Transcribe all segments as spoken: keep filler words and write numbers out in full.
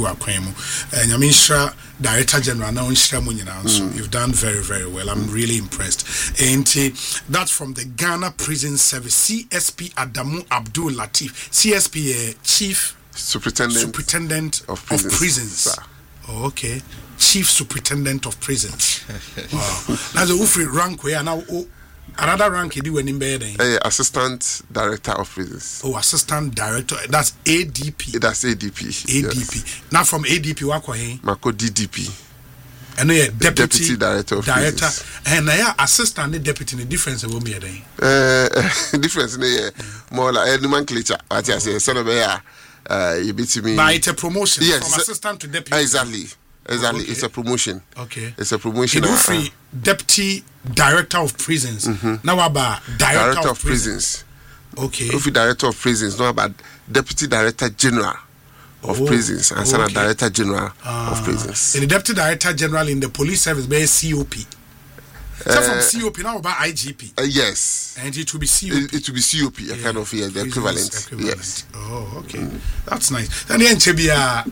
egu akwemu nyamishra Director General now nshira mu nyina so you've done very very well. I'm mm. really impressed. And that's from the Ghana Prison Service, C S P Adamu Abdul Latif, C S P uh, Chief Superintendent, Superintendent of Prisons. Of prisons. Oh, okay. Chief Superintendent of Prisons. Wow. Now the Ufri rank where now oh, another rank you do when in bed. Uh, Assistant Director of Prisons. Oh, Assistant Director. That's A D P. That's A D P. A D P. Yes. Now from A D P, what he? Mako D D P. And no, yeah, deputy, deputy director of director, prisons. And now assistant and deputy. The difference will be a day. Uh, difference in the more like a nomenclature. What I say, son of a uh, you beat me. But it's a promotion. Yes, from assistant to deputy. Exactly. Exactly. Oh, okay. It's a promotion. Okay. It's a promotion. You free uh, deputy director of prisons. Mm-hmm. Now about director, director of, of prisons. prisons. Okay. If you director of prisons, not about deputy director general of oh, prisons and okay. Director General uh, of prisons. And the Deputy Director General in the police service by C O P. So uh, from C O P now about I G P. Uh, yes. And it will be C O P. It, it will be C O P, a yeah. kind of yeah, the equivalent. equivalent. Yes. Oh, okay. Mm. That's nice. Then the N T B A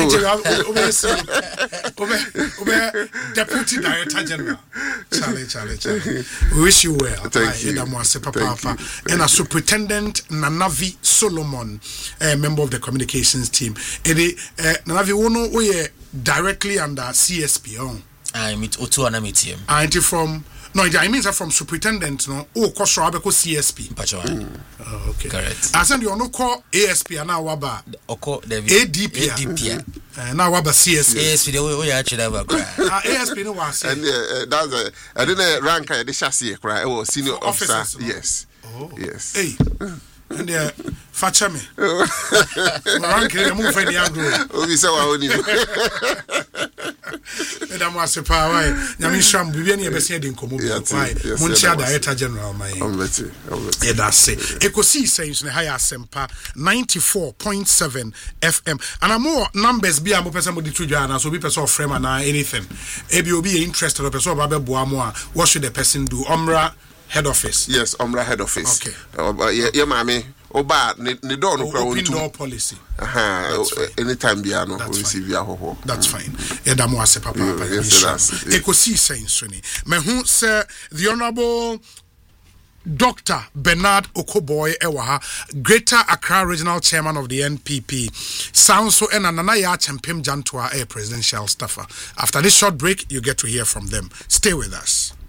Deputy Director General. Charlie, Charlie, Charlie. We wish you well. Thank you. Thank you. And a Superintendent Nanavi Solomon, a member of the communications team. And uh, Nanavi Wono we directly under C S P on. I meet Otu and I meet him. Auntie from no, I mean from superintendent no. Oh, Kosho Abeko C S P. Mm. Oh, okay. Correct. I said you no call A S P and now waba. Oko A D P. A D P. And now waba C S P. A S P. The way we actually have a cry. Ah, A S P no was. And uh, that's a. I didn't rank the chassis cry. Oh, senior officer. Officers, no? Yes. Oh. Yes. Hey. And uh, facha me. Rank the move for the agro. Oh, we say what only. Madam was a power. Yamin Sham, Bibiani, a best in Como. Moncha Director General, my. I'm ready. I'm ready. Yeah, that's it. Ecosi says in the higher Sempa ninety-four point seven F M. And a more numbers be a more person with the two jana, so be person frame and anything. Maybe you'll be interested or person about Boamoa. What should the person do? Omra head office. Yes, Omra head office. Okay. Uh, yeah, yeah, mommy. Oba, ne ne door no crowd. Open door policy. Aha. Anytime biano, we receive ya ho. That's fine. Yeah, mo ase papa papa. Yes, Ekosi saying suni. Me hu say the Honorable Doctor Bernard Okoboy Ewaha, Greater Accra Regional Chairman of the N P P, sounds so and Ananaya Champim Jantua, a presidential staffer. After this short break, you get to hear from them. Stay with us.